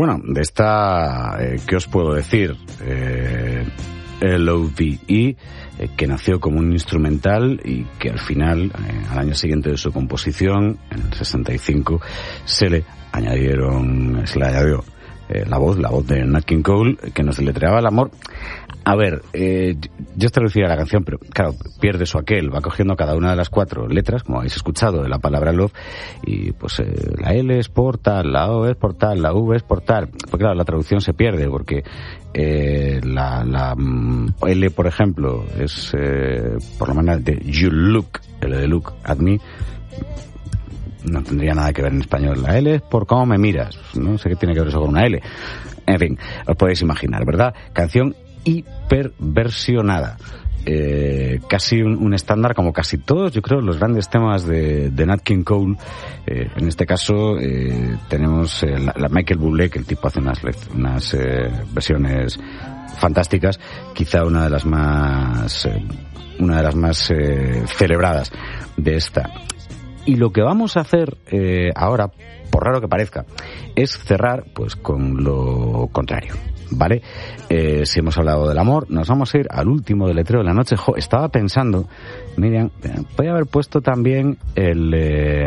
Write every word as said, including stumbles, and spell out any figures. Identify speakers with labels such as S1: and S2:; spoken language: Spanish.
S1: bueno, de esta, eh, ¿qué os puedo decir? Eh, L O V E, eh, que nació como un instrumental y que al final, eh, al año siguiente de su composición, en el sesenta y cinco, se le añadieron, se le añadió eh, la voz, la voz de Nat King Cole, que nos deletreaba el amor. A ver, eh, yo traduciría la canción, pero claro, pierde su aquel, va cogiendo cada una de las cuatro letras, como habéis escuchado, de la palabra love, y pues eh, la L es por tal, la O es por tal, la V es por tal. Pues claro, la traducción se pierde, porque eh, la, la L, por ejemplo, es eh, por la manera de you look, L de look at me, no tendría nada que ver en español. La L es por cómo me miras, no sé qué tiene que ver eso con una L. En fin, os podéis imaginar, ¿verdad? Canción hiperversionada. Eh, casi un, un estándar, como casi todos, yo creo, los grandes temas de, de Nat King Cole. Eh, en este caso eh, tenemos eh, la, la Michael Bublé, que el tipo hace unas, unas eh, versiones fantásticas, quizá una de las más eh, una de las más eh, celebradas de esta. Y lo que vamos a hacer eh, ahora, por raro que parezca, es cerrar pues con lo contrario, ¿vale? Eh, si hemos hablado del amor, nos vamos a ir al último deletreo de la noche. Jo, estaba pensando, Miriam, voy a haber puesto también el, eh,